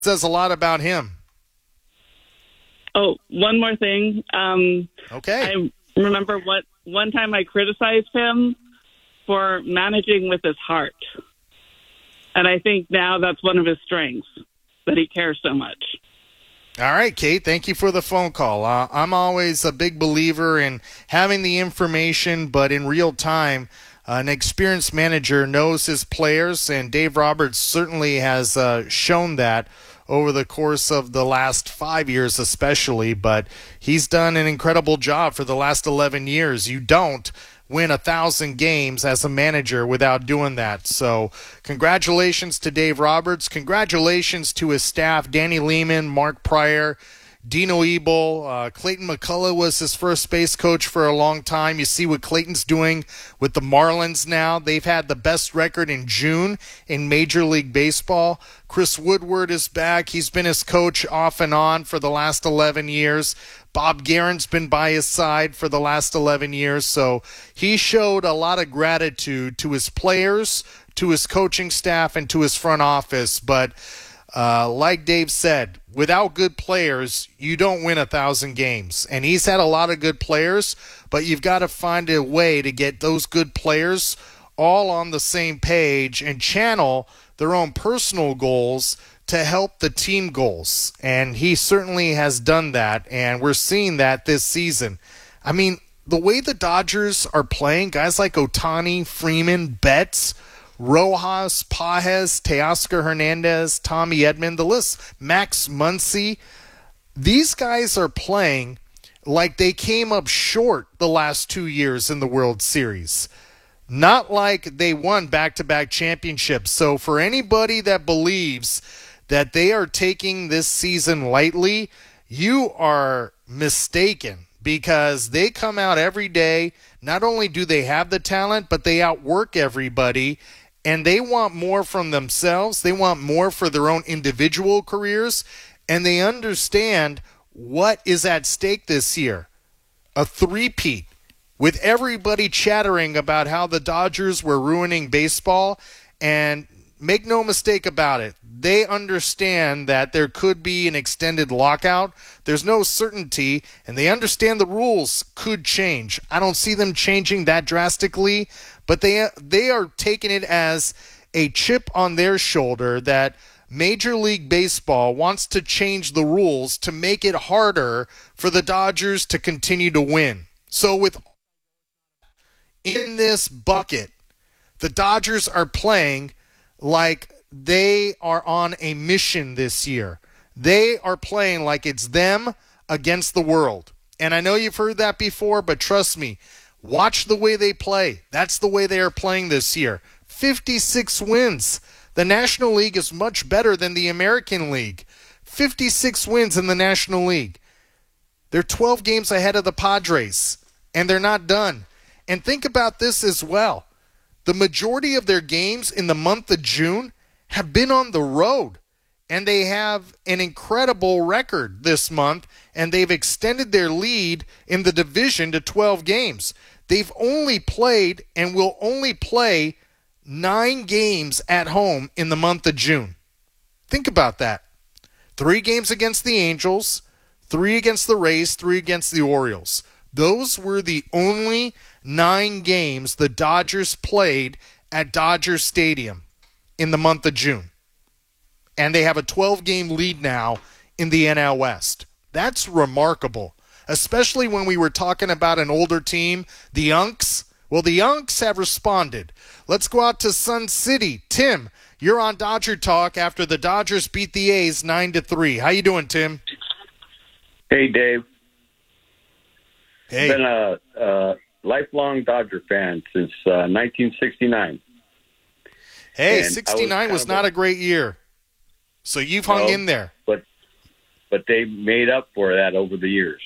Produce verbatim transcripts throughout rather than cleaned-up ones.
says a lot about him. Oh, one more thing. Um, okay. I remember what one time I criticized him for managing with his heart. And I think now that's one of his strengths, that he cares so much. All right, Kate, thank you for the phone call. Uh, I'm always a big believer in having the information, but in real time. Uh, an experienced manager knows his players, and Dave Roberts certainly has uh, shown that over the course of the last five years especially, but he's done an incredible job for the last eleven years. You don't win a thousand games as a manager without doing that. So congratulations to Dave Roberts. Congratulations to his staff, Danny Lehman, Mark Pryor, Dino Ebel. Uh, Clayton McCullough was his first base coach for a long time. You see what Clayton's doing with the Marlins now. They've had the best record in June in Major League Baseball. Chris Woodward is back. He's been his coach off and on for the last eleven years. Bob Guerin's been by his side for the last eleven years. So he showed a lot of gratitude to his players, to his coaching staff, and to his front office. But Uh, like Dave said, without good players, you don't win a thousand games. And he's had a lot of good players, but you've got to find a way to get those good players all on the same page and channel their own personal goals to help the team goals. And he certainly has done that, and we're seeing that this season. I mean, the way the Dodgers are playing, guys like Ohtani, Freeman, Betts, Rojas, Pages, Teoscar Hernandez, Tommy Edman, the list, Max Muncy. These guys are playing like they came up short the last two years in the World Series. Not like they won back-to-back championships. So for anybody that believes that they are taking this season lightly, you are mistaken, because they come out every day. Not only do they have the talent, but they outwork everybody. And they want more from themselves. They want more for their own individual careers. And they understand what is at stake this year. A three-peat. With everybody chattering about how the Dodgers were ruining baseball. And make no mistake about it, they understand that there could be an extended lockout. There's no certainty. And they understand the rules could change. I don't see them changing that drastically. But they they are taking it as a chip on their shoulder that Major League Baseball wants to change the rules to make it harder for the Dodgers to continue to win. So with in this bucket, the Dodgers are playing like they are on a mission this year. They are playing like it's them against the world. And I know you've heard that before, but trust me, watch the way they play. That's the way they are playing this year. fifty-six wins. The National League is much better than the American League. fifty-six wins in the National League. They're twelve games ahead of the Padres, and they're not done. And think about this as well. The majority of their games in the month of June have been on the road, and they have an incredible record this month, and they've extended their lead in the division to twelve games. They've only played and will only play nine games at home in the month of June. Think about that. Three games against the Angels, three against the Rays, three against the Orioles. Those were the only nine games the Dodgers played at Dodger Stadium in the month of June. And they have a twelve-game lead now in the N L West. That's remarkable, especially when we were talking about an older team, the Unks. Well, the Unks have responded. Let's go out to Sun City. Tim, you're on Dodger Talk after the Dodgers beat the A's nine to three. How you doing, Tim? Hey, Dave. Hey. Been a, a lifelong Dodger fan since uh, nineteen sixty-nine. Hey, and sixty-nine was, was not a, a great year. So you've hung well, in there. But but they made up for that over the years.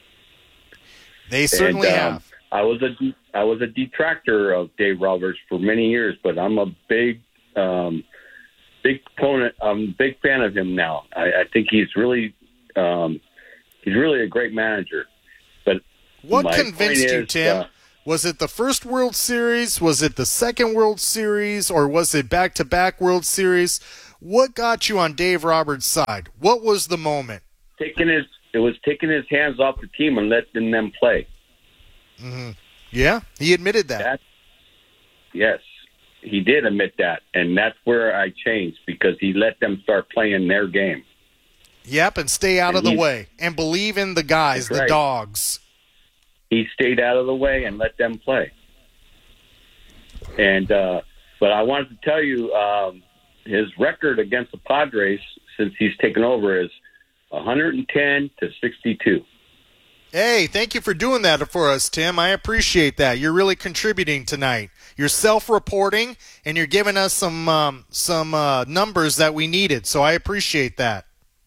They certainly and, um, have. I was a I was a detractor of Dave Roberts for many years, but I'm a big um, big proponent. I'm a big fan of him now. I, I think he's really um, he's really a great manager. But what my convinced point you, is, Tim? Uh, Was it the first World Series? Was it the second World Series? Or was it back-to-back World Series? What got you on Dave Roberts' side? What was the moment? Taking his, it was taking his hands off the team and letting them play. Mm-hmm. Yeah, he admitted that. that. Yes, he did admit that, and that's where I changed because he let them start playing their game. Yep, and stay out and of the way and believe in the guys, the right. dogs. He stayed out of the way and let them play. And uh, but I wanted to tell you, um, his record against the Padres since he's taken over is one hundred ten to sixty-two. Hey, thank you for doing that for us, Tim. I appreciate that. You're really contributing tonight. You're self-reporting, and you're giving us some um, some uh, numbers that we needed, so I appreciate that.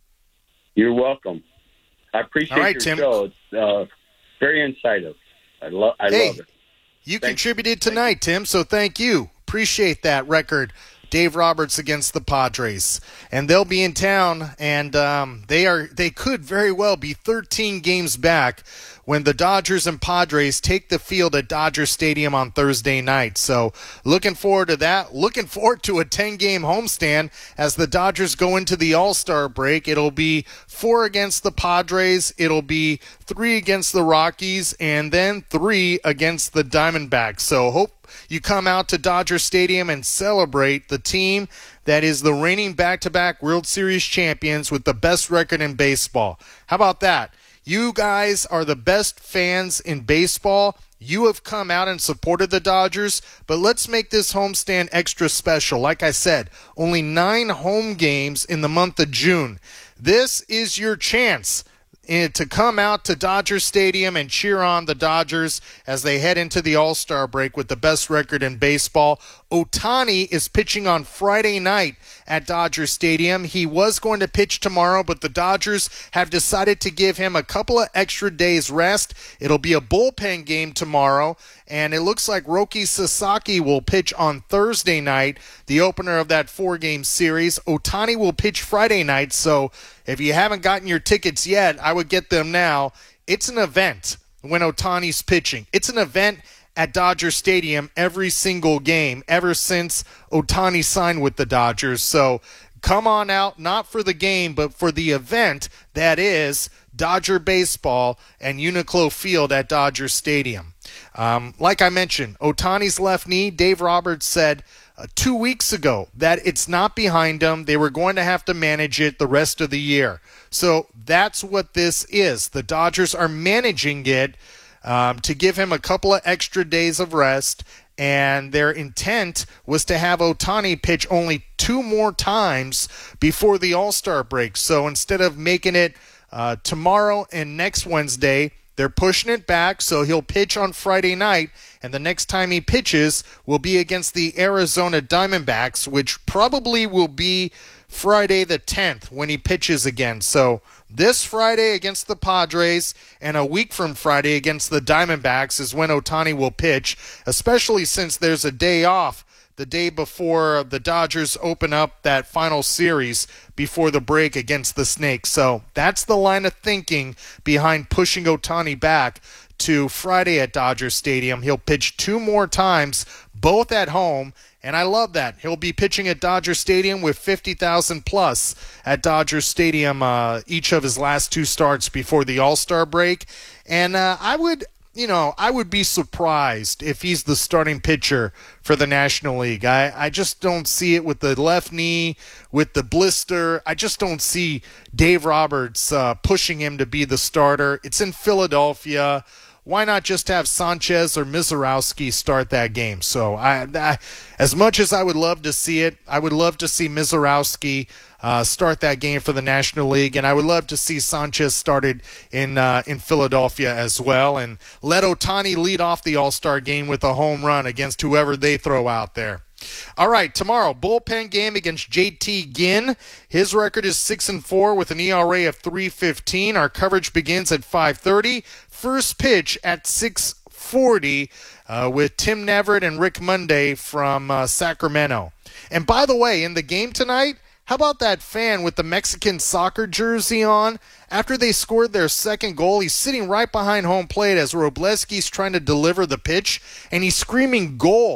You're welcome. I appreciate All right, your Tim. show. It's uh, very insightful. I, lo- I hey, love it. You Thank contributed you. tonight, Tim, so thank you. Appreciate that record. Dave Roberts against the Padres, and they'll be in town, and um, they are they could very well be thirteen games back when the Dodgers and Padres take the field at Dodger Stadium on Thursday night. So looking forward to that. Looking forward to a ten-game homestand as the Dodgers go into the All-Star break. It'll be four against the Padres. It'll be three against the Rockies, and then three against the Diamondbacks. So hope you come out to Dodger Stadium and celebrate the team that is the reigning back-to-back World Series champions with the best record in baseball. How about that? You guys are the best fans in baseball. You have come out and supported the Dodgers, but let's make this homestand extra special. Like I said, only nine home games in the month of June. This is your chance to come out to Dodger Stadium and cheer on the Dodgers as they head into the All-Star break with the best record in baseball. Ohtani is pitching on Friday night at Dodger Stadium. He was going to pitch tomorrow, but the Dodgers have decided to give him a couple of extra days rest. It'll be a bullpen game tomorrow, and it looks like Roki Sasaki will pitch on Thursday night, the opener of that four-game series. Ohtani will pitch Friday night, so if you haven't gotten your tickets yet, I would get them now. It's an event when Ohtani's pitching. It's an event at Dodger Stadium every single game ever since Ohtani signed with the Dodgers. So come on out, not for the game, but for the event that is Dodger baseball and Uniqlo Field at Dodger Stadium. Um, like I mentioned, Ohtani's left knee, Dave Roberts said uh, two weeks ago that it's not behind him. They were going to have to manage it the rest of the year. So that's what this is. The Dodgers are managing it um, to give him a couple of extra days of rest, and their intent was to have Ohtani pitch only two more times before the All-Star break. So instead of making it uh, tomorrow and next Wednesday, they're pushing it back, so he'll pitch on Friday night, and the next time he pitches will be against the Arizona Diamondbacks, which probably will be Friday the tenth when he pitches again. So this Friday against the Padres and a week from Friday against the Diamondbacks is when Ohtani will pitch, especially since there's a day off the day before the Dodgers open up that final series before the break against the Snakes. So that's the line of thinking behind pushing Ohtani back to Friday at Dodger Stadium. He'll pitch two more times, both at home, and I love that. He'll be pitching at Dodger Stadium with fifty thousand plus at Dodger Stadium uh, each of his last two starts before the All-Star break. And uh, I would... You know, I would be surprised if he's the starting pitcher for the National League. I, I just don't see it with the left knee, with the blister. I just don't see Dave Roberts uh, pushing him to be the starter. It's in Philadelphia. Why not just have Sanchez or Mizorowski start that game? So, I, I, as much as I would love to see it, I would love to see Mizorowski uh, start that game for the National League, and I would love to see Sanchez started in uh, in Philadelphia as well, and let Ohtani lead off the All-Star game with a home run against whoever they throw out there. All right, tomorrow, bullpen game against J T Ginn. His record is six and four with an E R A of three fifteen. Our coverage begins at five thirty. First pitch at six forty uh, with Tim Neverett and Rick Monday from uh, Sacramento. And by the way, in the game tonight, how about that fan with the Mexican soccer jersey on? After they scored their second goal, he's sitting right behind home plate as Robleski's trying to deliver the pitch, and he's screaming goal.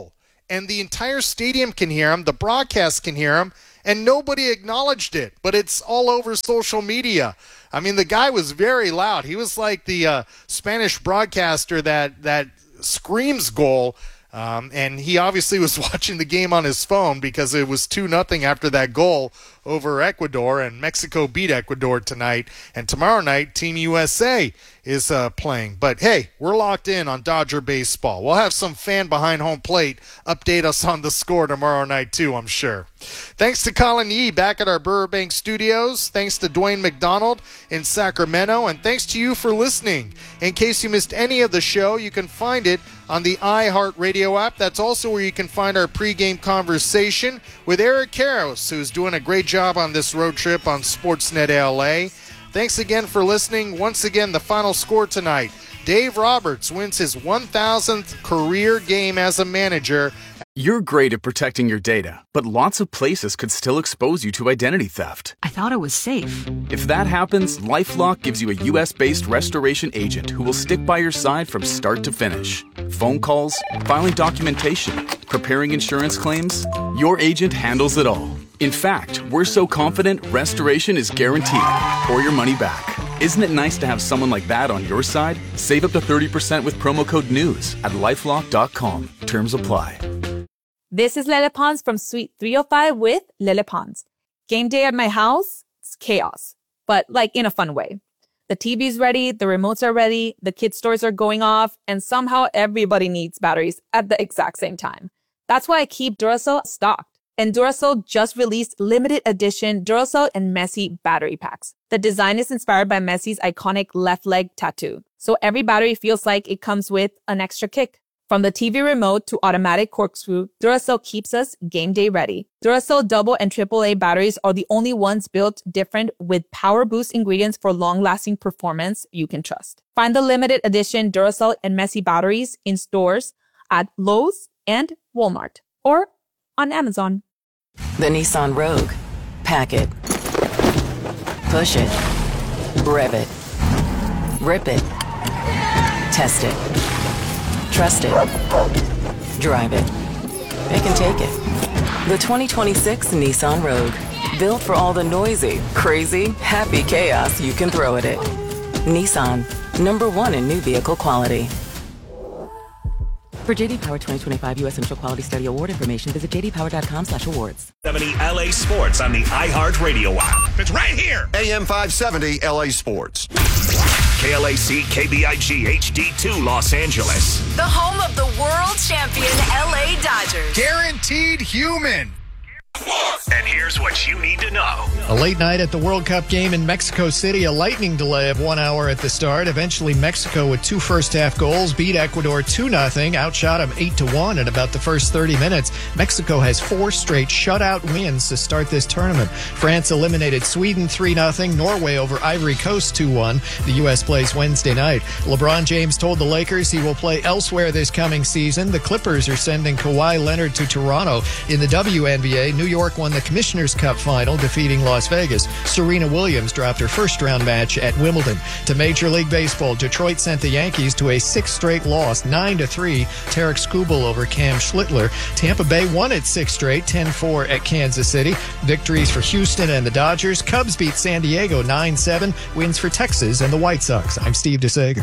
and the entire stadium can hear him, the broadcast can hear him, and nobody acknowledged it, but it's all over social media. I mean, the guy was very loud. He was like the uh, Spanish broadcaster that, that screams goal. Um, and he obviously was watching the game on his phone because it was two nothing after that goal over Ecuador, and Mexico beat Ecuador tonight. And tomorrow night, Team U S A is uh, playing. But, hey, we're locked in on Dodger baseball. We'll have some fan behind home plate update us on the score tomorrow night, too, I'm sure. Thanks to Colin Yee back at our Burbank studios. Thanks to Dwayne McDonald in Sacramento. And thanks to you for listening. In case you missed any of the show, you can find it on the iHeartRadio app. That's also where you can find our pregame conversation with Eric Karros, who's doing a great job on this road trip on Sportsnet L A. Thanks again for listening. Once again, the final score tonight. Dave Roberts wins his one thousandth career game as a manager. You're great at protecting your data, but lots of places could still expose you to identity theft. I thought it was safe. If that happens, LifeLock gives you a U S-based restoration agent who will stick by your side from start to finish. Phone calls, filing documentation, preparing insurance claims, your agent handles it all. In fact, we're so confident restoration is guaranteed or your money back. Isn't it nice to have someone like that on your side? Save up to thirty percent with promo code NEWS at lifelock dot com. Terms apply. This is Lele Pons from Suite three oh five with Lele Pons. Game day at my house, it's chaos, but like in a fun way. The T V's ready, the remotes are ready, the kids' toys are going off, and somehow everybody needs batteries at the exact same time. That's why I keep Duracell stocked. And Duracell just released limited edition Duracell and Messi battery packs. The design is inspired by Messi's iconic left leg tattoo. So every battery feels like it comes with an extra kick. From the T V remote to automatic corkscrew, Duracell keeps us game day ready. Duracell double and triple A batteries are the only ones built different with power boost ingredients for long-lasting performance you can trust. Find the limited edition Duracell and Messi batteries in stores at Lowe's and Walmart or on Amazon. The Nissan Rogue. Pack it. Push it. Rev it. Rip it. Test it. Trust it. Drive it. It can take it. The twenty twenty-six Nissan Rogue. Built for all the noisy, crazy, happy chaos you can throw at it. Nissan. Number one in new vehicle quality. For J D Power twenty twenty-five U S Central Quality Study Award information, visit j d power dot com slash awards. seventy L A Sports on the iHeartRadio app. It's right here. A M five seventy L A Sports. K L A C K B I G H D two Los Angeles. The home of the world champion L A Dodgers. Guaranteed human. And here's what you need to know. A late night at the World Cup game in Mexico City, a lightning delay of one hour at the start. Eventually, Mexico, with two first-half goals, beat Ecuador two nothing, outshot them eight to one in about the first thirty minutes. Mexico has four straight shutout wins to start this tournament. France eliminated Sweden three nothing, Norway over Ivory Coast two one. The U S plays Wednesday night. LeBron James told the Lakers he will play elsewhere this coming season. The Clippers are sending Kawhi Leonard to Toronto. In the W N B A, New York won the Commissioner's Cup final, defeating Las Vegas. Serena Williams dropped her first-round match at Wimbledon. To Major League Baseball, Detroit sent the Yankees to a sixth straight loss, nine to three. Tarek Skubal over Cam Schlittler. Tampa Bay won its sixth straight, ten four at Kansas City. Victories for Houston and the Dodgers. Cubs beat San Diego nine seven. Wins for Texas and the White Sox. I'm Steve DeSager.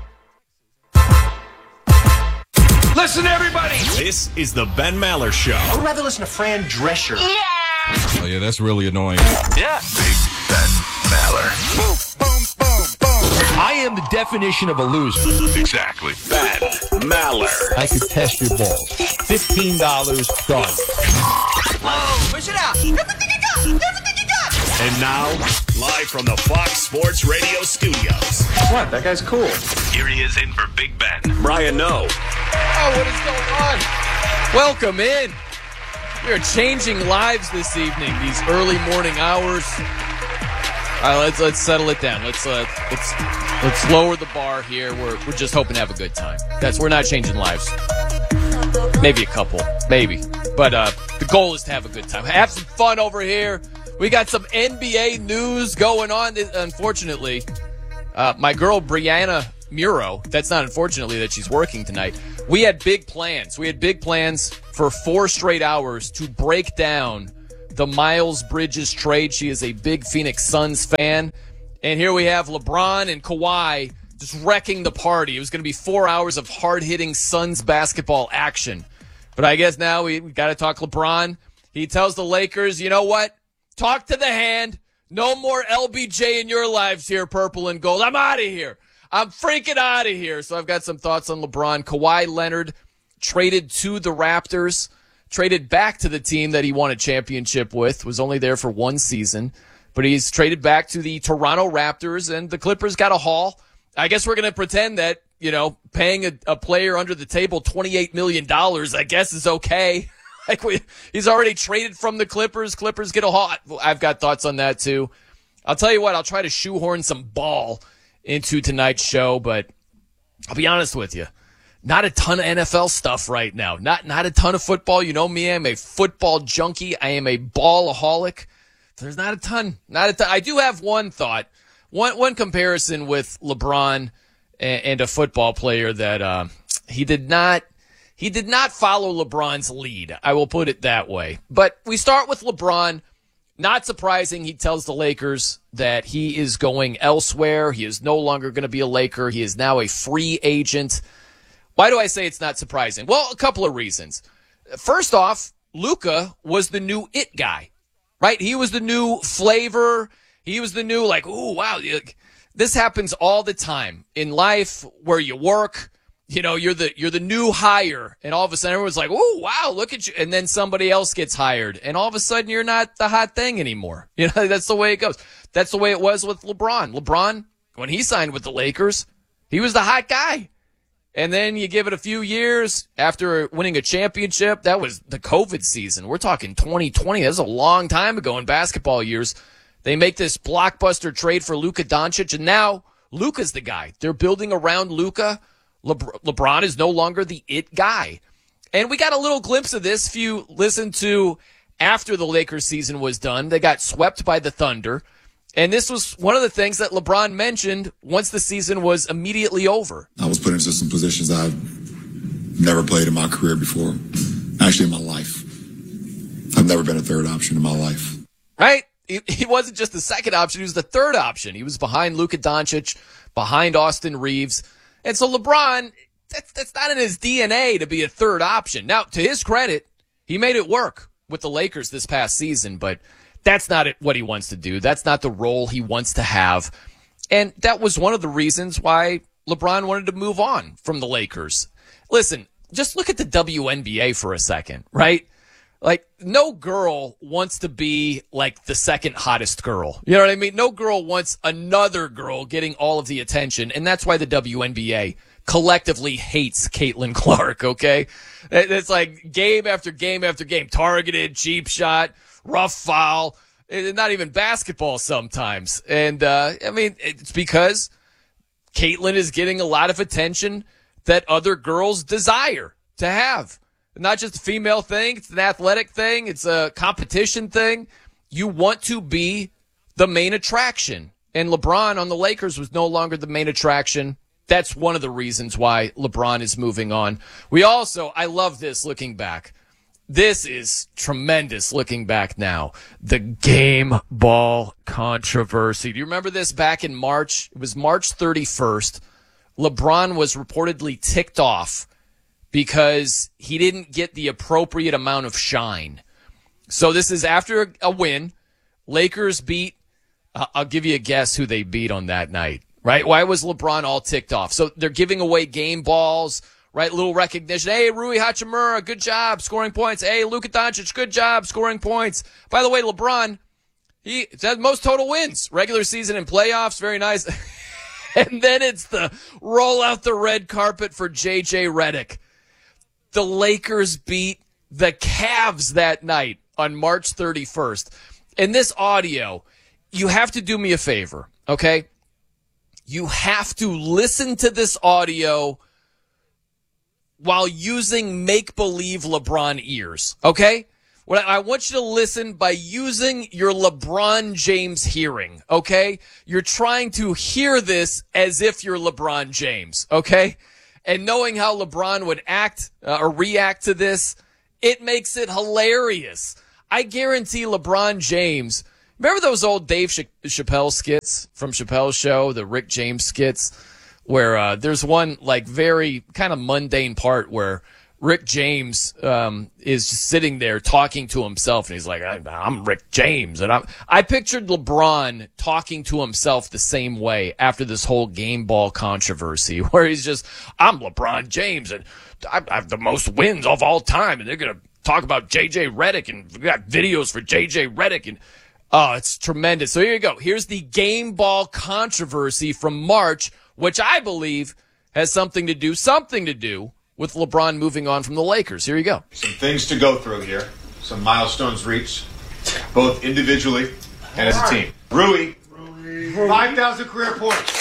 Listen, everybody. This is the Ben Maller Show. I would rather listen to Fran Drescher. Yeah! Oh, yeah, that's really annoying. Yeah. Big Ben Maller. Boom, boom, boom, boom. I am the definition of a loser. Exactly. Ben Maller. I could test your balls. fifteen dollars, done. Whoa, push it out. Everything you got. Everything you got. And now, live from the Fox Sports Radio studios. What? That guy's cool. Here he is in for Big Ben. Brian Noe. Oh, what is going on? Welcome in. We are changing lives this evening, these early morning hours. All right, let's let's settle it down. Let's uh, let's let's lower the bar here. We're we're just hoping to have a good time. That's we're not changing lives. Maybe a couple, maybe, but uh, the goal is to have a good time. Have some fun over here. We got some N B A news going on. Unfortunately, uh, my girl Brianna Muro. That's not unfortunately that she's working tonight. We had big plans. We had big plans for for four straight hours to break down the Miles Bridges trade. She is a big Phoenix Suns fan. And here we have LeBron and Kawhi just wrecking the party. It was going to be four hours of hard-hitting Suns basketball action. But I guess now we, we got to talk LeBron. He tells the Lakers, you know what? Talk to the hand. No more L B J in your lives here, purple and gold. I'm out of here. I'm freaking out of here. So I've got some thoughts on LeBron. Kawhi Leonard traded to the Raptors, traded back to the team that he won a championship with, was only there for one season. But he's traded back to the Toronto Raptors, and the Clippers got a haul. I guess we're going to pretend that, you know, paying a, a player under the table twenty-eight million dollars, I guess, is okay. Like we, he's already traded from the Clippers. Clippers get a haul. I've got thoughts on that, too. I'll tell you what, I'll try to shoehorn some ball into tonight's show, but I'll be honest with you. Not a ton of N F L stuff right now. Not not a ton of football. You know me, I'm a football junkie. I am a ballaholic. There's not a ton. Not a ton. I do have one thought. One one comparison with LeBron and, and a football player that uh, he did not he did not follow LeBron's lead. I will put it that way. But we start with LeBron. Not surprising, he tells the Lakers that he is going elsewhere. He is no longer going to be a Laker. He is now a free agent. Why do I say it's not surprising? Well, a couple of reasons. First off, Luka was the new it guy, right? He was the new flavor. He was the new, like, ooh, wow. This happens all the time in life where you work. You know, you're the you're the new hire, and all of a sudden everyone's like, ooh, wow, look at you. And then somebody else gets hired, and all of a sudden you're not the hot thing anymore. You know, that's the way it goes. That's the way it was with LeBron. LeBron, when he signed with the Lakers, he was the hot guy. And then you give it a few years after winning a championship. That was the COVID season. We're talking twenty twenty. That's a long time ago in basketball years. They make this blockbuster trade for Luka Doncic, and now Luka's the guy. They're building around Luka. Le- LeBron is no longer the it guy. And we got a little glimpse of this if you listen to after the Lakers season was done. They got swept by the Thunder. And this was one of the things that LeBron mentioned once the season was immediately over. I was put into some positions I've never played in my career before. Actually, in my life. I've never been a third option in my life. Right? He, he wasn't just the second option. He was the third option. He was behind Luka Doncic, behind Austin Reeves. And so LeBron, that's, that's not in his D N A to be a third option. Now, to his credit, he made it work with the Lakers this past season, but that's not what he wants to do. That's not the role he wants to have. And that was one of the reasons why LeBron wanted to move on from the Lakers. Listen, just look at the W N B A for a second, right? Like, no girl wants to be, like, the second hottest girl. You know what I mean? No girl wants another girl getting all of the attention, and that's why the W N B A collectively hates Caitlin Clark, okay? It's like game after game after game. Targeted, cheap shot, rough foul. It's not even basketball sometimes. And, uh, I mean, it's because Caitlin is getting a lot of attention that other girls desire to have. Not just a female thing. It's an athletic thing. It's a competition thing. You want to be the main attraction. And LeBron on the Lakers was no longer the main attraction. That's one of the reasons why LeBron is moving on. We also, I love this looking back. This is tremendous looking back now. The game ball controversy. Do you remember this back in March? It was March thirty-first. LeBron was reportedly ticked off because he didn't get the appropriate amount of shine. So this is after a win. Lakers beat, uh, I'll give you a guess who they beat on that night, right? Why was LeBron all ticked off? So they're giving away game balls, right? Little recognition. Hey, Rui Hachimura, good job scoring points. Hey, Luka Doncic, good job scoring points. By the way, LeBron, he had most total wins, regular season and playoffs. Very nice. And then it's the roll out the red carpet for J J Redick. The Lakers beat the Cavs that night on March thirty-first. And this audio, you have to do me a favor, okay? You have to listen to this audio while using make-believe LeBron ears, okay? What I want you to listen by using your LeBron James hearing, okay? You're trying to hear this as if you're LeBron James, okay? And knowing how LeBron would act uh, or react to this, It makes it hilarious. I guarantee LeBron James, remember those old Dave Ch- Chappelle skits from Chappelle's show, the Rick James skits, where uh, there's one like very kind of mundane part where Rick James um, is just sitting there talking to himself, and he's like, I'm Rick James. And I'm, I pictured LeBron talking to himself the same way after this whole game ball controversy, where he's just, I'm LeBron James, and I, I have the most wins of all time, and they're going to talk about J J Redick, and we got videos for J J Redick, and oh, it's tremendous. So here you go. Here's the game ball controversy from March, which I believe has something to do, something to do with LeBron moving on from the Lakers. Here you go. Some things to go through here. Some milestones reached, both individually and as a team. Rui, five thousand career points.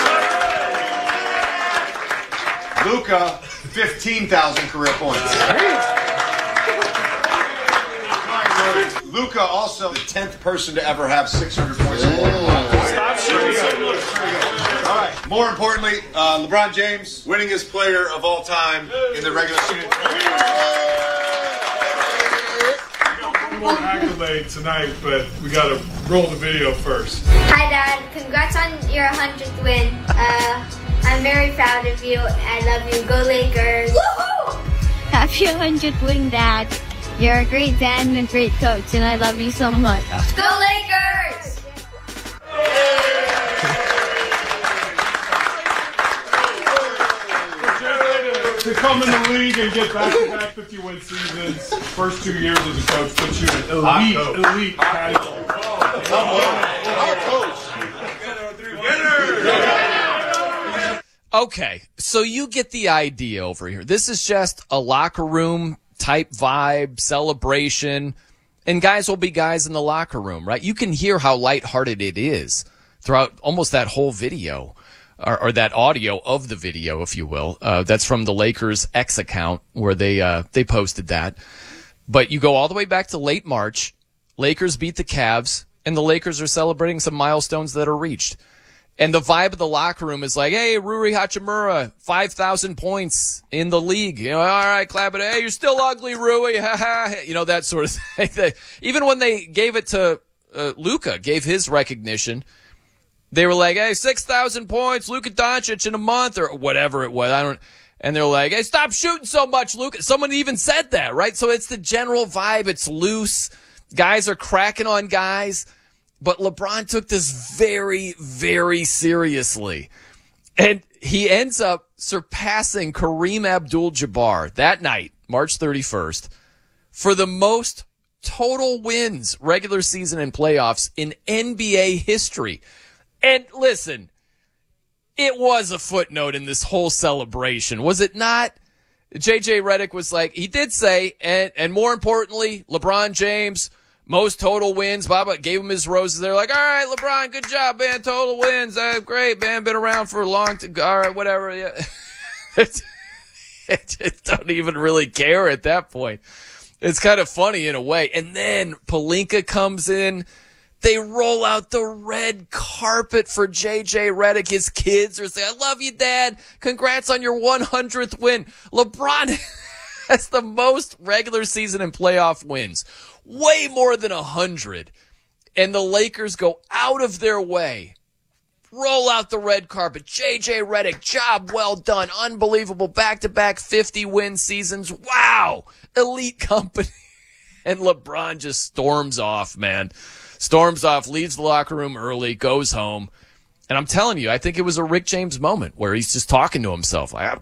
Luka, fifteen thousand career points. Luka also the tenth person to ever have six hundred points. Stop shooting. All right. More importantly, uh, LeBron James, winningest player of all time in the regular season. One more accolade tonight, but we got to roll the video first. Hi, Dad. Congrats on your hundredth win. Uh, I'm very proud of you. I love you. Go Lakers. Woohoo! Happy hundredth win, Dad. You're a great dad and a great coach, and I love you so much. Go Lakers! To come in the league and get back-to-back fifty-win seasons, first two years as a coach puts you in elite, elite category. Okay, so you get the idea over here. This is just a locker room type vibe, celebration, and guys will be guys in the locker room, right? You can hear how lighthearted it is throughout almost that whole video. Or, or that audio of the video, if you will. Uh, that's from the Lakers X account where they uh, they posted that. But you go all the way back to late March. Lakers beat the Cavs, and the Lakers are celebrating some milestones that are reached. And the vibe of the locker room is like, hey, Rui Hachimura, five thousand points in the league. You know, all right, clap it. Hey, you're still ugly, Rui. Ha ha. You know, that sort of thing. Even when they gave it to uh, Luka, gave his recognition, they were like, hey, six thousand points, Luka Doncic in a month, or whatever it was. I don't. And they're like, hey, stop shooting so much, Luka. Someone even said that, right? So it's the general vibe. It's loose. Guys are cracking on guys. But LeBron took this very, very seriously. And he ends up surpassing Kareem Abdul-Jabbar that night, March thirty-first, for the most total wins, regular season and playoffs in N B A history. And listen, it was a footnote in this whole celebration, was it not? J J Redick was like, he did say, and, and more importantly, LeBron James, most total wins. Baba gave him his roses. They're like, all right, LeBron, good job, man. Total wins. Uh, great, man. Been around for a long time. All right, whatever. Yeah. it, it, it don't even really care at that point. It's kind of funny in a way. And then Pelinka comes in. They roll out the red carpet for J J Redick. His kids are saying, I love you, Dad. Congrats on your one hundredth win. LeBron has the most regular season and playoff wins. Way more than one hundred. And the Lakers go out of their way. Roll out the red carpet. J J Redick, job well done. Unbelievable. Back-to-back fifty-win seasons. Wow. Elite company. And LeBron just storms off, man. Storms off, leaves the locker room early, goes home. And I'm telling you, I think it was a Rick James moment where he's just talking to himself. Like,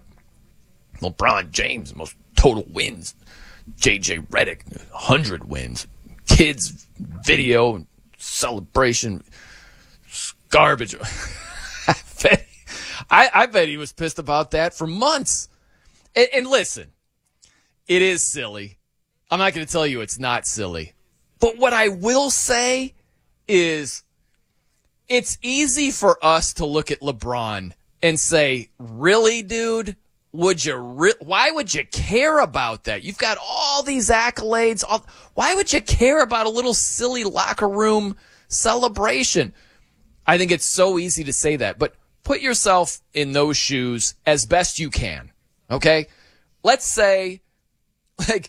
LeBron James, most total wins. J J Redick, one hundred wins. Kids, video, celebration, garbage. I, bet, I, I bet he was pissed about that for months. And, and listen, it is silly. I'm not going to tell you it's not silly. But what I will say is it's easy for us to look at LeBron and say, really, dude? Would you re- why would you care about that? You've got all these accolades. All- why would you care about a little silly locker room celebration? I think it's so easy to say that, but put yourself in those shoes as best you can. Okay? Let's say, like,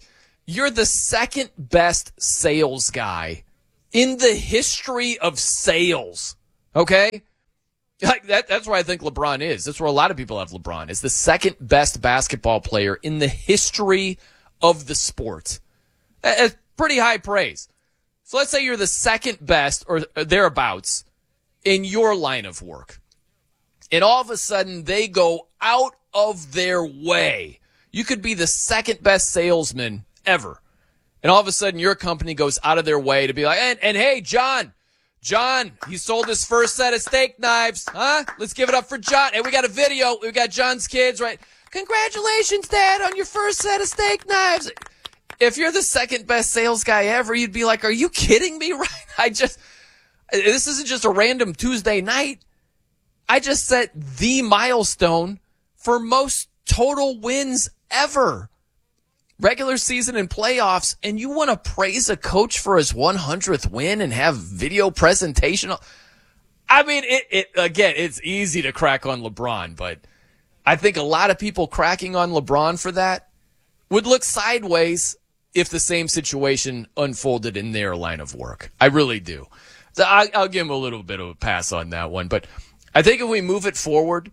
you're the second best sales guy in the history of sales. Okay? Like that, that's where I think LeBron is. That's where a lot of people have LeBron. Is the second best basketball player in the history of the sport. That's pretty high praise. So let's say you're the second best or thereabouts in your line of work. And all of a sudden they go out of their way. You could be the second best salesman ever. And all of a sudden your company goes out of their way to be like, and, and hey, John, John, he sold his first set of steak knives. Huh? Let's give it up for John. And we got a video. We got John's kids, right? Congratulations, Dad, on your first set of steak knives. If you're the second best sales guy ever, you'd be like, are you kidding me? Right? I just, this isn't just a random Tuesday night. I just set the milestone for most total wins ever. Regular season and playoffs, and you want to praise a coach for his one hundredth win and have video presentation? I mean, it, it again, it's easy to crack on LeBron, but I think a lot of people cracking on LeBron for that would look sideways if the same situation unfolded in their line of work. I really do. So I, I'll give him a little bit of a pass on that one, but I think if we move it forward,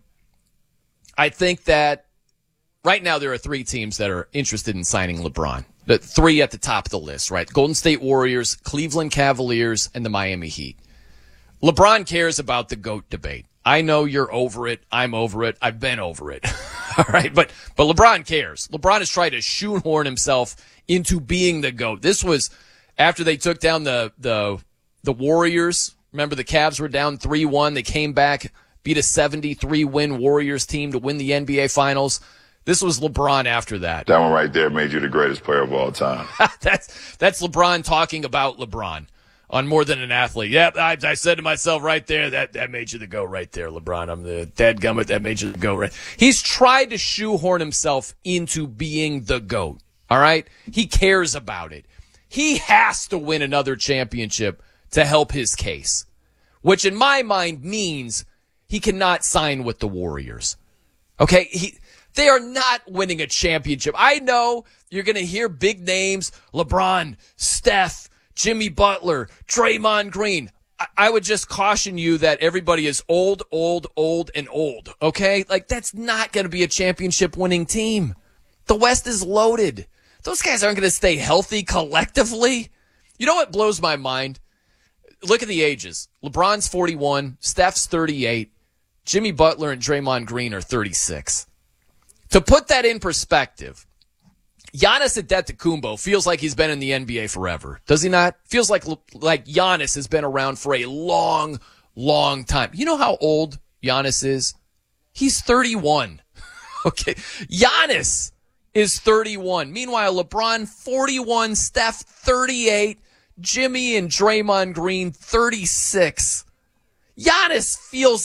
I think that right now there are three teams that are interested in signing LeBron. The three at the top of the list, right? Golden State Warriors, Cleveland Cavaliers, and the Miami Heat. LeBron cares about the GOAT debate. I know you're over it. I'm over it. I've been over it. All right. But, but LeBron cares. LeBron has tried to shoehorn himself into being the GOAT. This was after they took down the, the, the Warriors. Remember the Cavs were down three one. They came back, beat a seventy-three win Warriors team to win the N B A Finals. This was LeBron after that. That one right there made you the greatest player of all time. that's that's LeBron talking about LeBron on More Than an Athlete. Yeah, I, I said to myself right there, that, that made you the GOAT right there, LeBron. I'm the dadgummit, that made you the GOAT right. He's tried to shoehorn himself into being the GOAT, all right? He cares about it. He has to win another championship to help his case, which in my mind means he cannot sign with the Warriors. Okay? He... They are not winning a championship. I know you're going to hear big names, LeBron, Steph, Jimmy Butler, Draymond Green. I-, I would just caution you that everybody is old, old, old, and old, okay? Like, that's not going to be a championship winning team. The West is loaded. Those guys aren't going to stay healthy collectively. You know what blows my mind? Look at the ages. LeBron's forty-one, Steph's thirty-eight, Jimmy Butler and Draymond Green are thirty-six. To put that in perspective, Giannis Antetokounmpo feels like he's been in the N B A forever. Does he not? Feels like like Giannis has been around for a long, long time. You know how old Giannis is? He's thirty-one. Okay. Giannis is thirty-one. Meanwhile, LeBron, forty-one, Steph, thirty-eight, Jimmy and Draymond Green, thirty-six. Giannis feels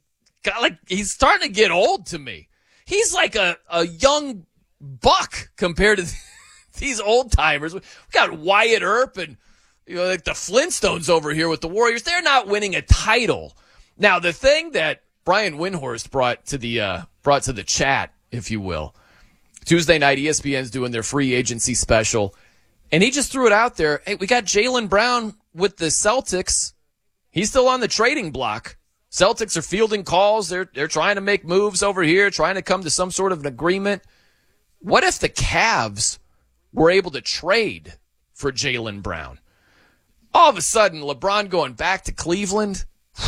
like he's starting to get old to me. He's like a, a young buck compared to these old timers. We got Wyatt Earp and, you know, like the Flintstones over here with the Warriors. They're not winning a title. Now, the thing that Brian Windhorst brought to the, uh, brought to the chat, if you will, Tuesday night, E S P N's doing their free agency special, and he just threw it out there. Hey, we got Jaylen Brown with the Celtics. He's still on the trading block. Celtics are fielding calls. They're they're trying to make moves over here, trying to come to some sort of an agreement. What if the Cavs were able to trade for Jaylen Brown? All of a sudden, LeBron going back to Cleveland.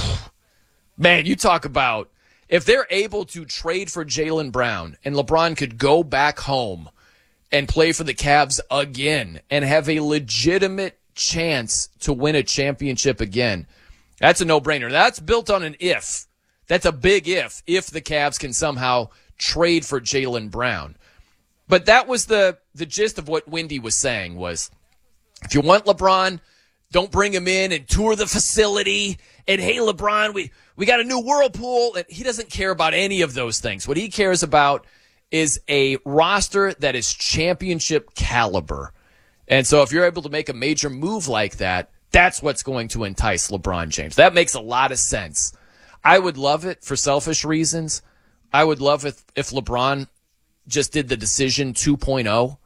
Man, you talk about if they're able to trade for Jaylen Brown and LeBron could go back home and play for the Cavs again and have a legitimate chance to win a championship again. That's a no-brainer. That's built on an if. That's a big if, if the Cavs can somehow trade for Jaylen Brown. But that was the, the gist of what Windy was saying was, if you want LeBron, don't bring him in and tour the facility. And, hey, LeBron, we, we got a new whirlpool. And he doesn't care about any of those things. What he cares about is a roster that is championship caliber. And so if you're able to make a major move like that, that's what's going to entice LeBron James. That makes a lot of sense. I would love it for selfish reasons. I would love it if LeBron just did the decision two point oh.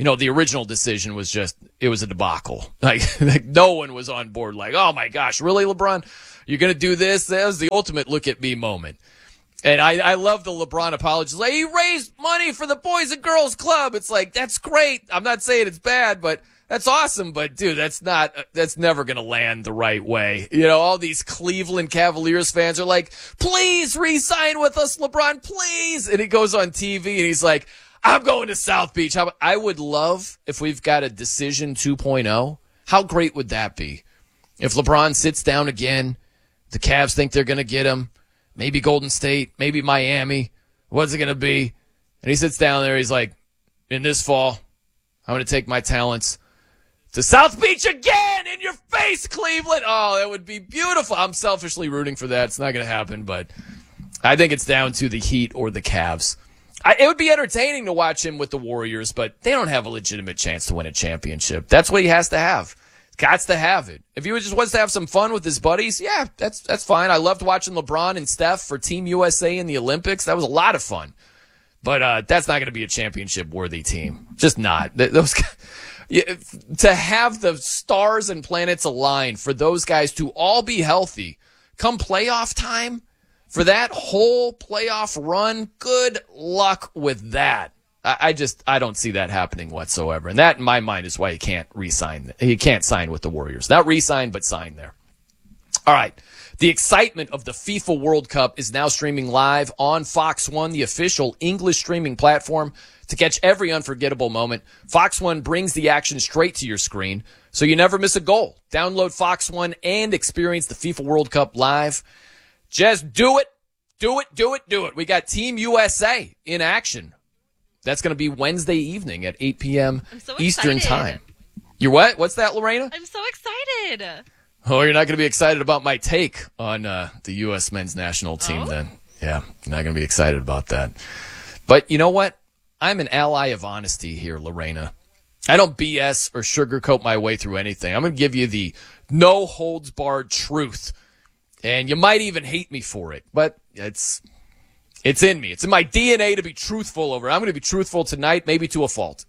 you know, the original decision was just, it was a debacle. Like, like no one was on board. Like, oh my gosh, really, LeBron? You're going to do this? That was the ultimate look at me moment. And I, I love the LeBron apologies. Like, he raised money for the Boys and Girls Club. It's like, that's great. I'm not saying it's bad, but that's awesome. But dude, that's not, that's never going to land the right way. You know, all these Cleveland Cavaliers fans are like, please re-sign with us, LeBron, please. And he goes on T V and he's like, I'm going to South Beach. How about, I would love if we've got a decision two point oh. How great would that be? If LeBron sits down again, the Cavs think they're going to get him. Maybe Golden State, maybe Miami. What's it going to be? And he sits down there. He's like, in this fall, I'm going to take my talents to South Beach again, in your face, Cleveland. Oh, that would be beautiful. I'm selfishly rooting for that. It's not going to happen, but I think it's down to the Heat or the Cavs. I, it would be entertaining to watch him with the Warriors, but they don't have a legitimate chance to win a championship. That's what he has to have. Gots to have it. If he just wants to have some fun with his buddies, yeah, that's that's fine. I loved watching LeBron and Steph for Team U S A in the Olympics. That was a lot of fun. But uh, that's not going to be a championship-worthy team. Just not. Those to have the stars and planets align for those guys to all be healthy come playoff time, for that whole playoff run, good luck with that. I just, I don't see that happening whatsoever. And that, in my mind, is why he can't re-sign. He can't sign with the Warriors. Not re-sign, but sign there. All right. The excitement of the FIFA World Cup is now streaming live on Fox One, the official English streaming platform. To catch every unforgettable moment, Fox One brings the action straight to your screen, so you never miss a goal. Download Fox One and experience the FIFA World Cup live. Just do it. Do it, do it, do it. We got Team U S A in action. That's going to be Wednesday evening at eight p.m. so Eastern excited. Time. You're what? What's that, Lorena? I'm so excited. Oh, you're not going to be excited about my take on uh, the U S men's national team oh? then. Yeah, you're not going to be excited about that. But you know what? I'm an ally of honesty here, Lorena. I don't B S or sugarcoat my way through anything. I'm going to give you the no-holds-barred truth. And you might even hate me for it, but it's... It's in me. It's in my D N A to be truthful over. I'm going to be truthful tonight, maybe to a fault.